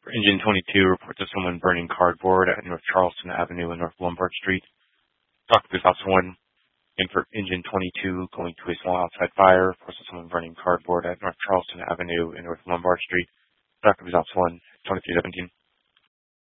Engine 22 reports of someone burning cardboard at North Charleston Avenue and North Lombard Street. Talk to House 1. And for Engine 22 going to a small outside fire, reports of someone burning cardboard at North Charleston Avenue and North Lombard Street. Talk to House 1, 2317.